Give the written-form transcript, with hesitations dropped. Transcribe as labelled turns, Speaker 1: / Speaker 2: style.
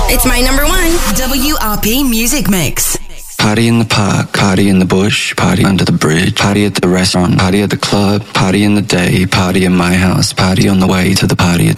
Speaker 1: It's my number one. WRP Music Mix.
Speaker 2: Party in the park, party in the bush, party under the bridge, party at the restaurant, party at the club, party in the day, party in my house, party on the way to the party at the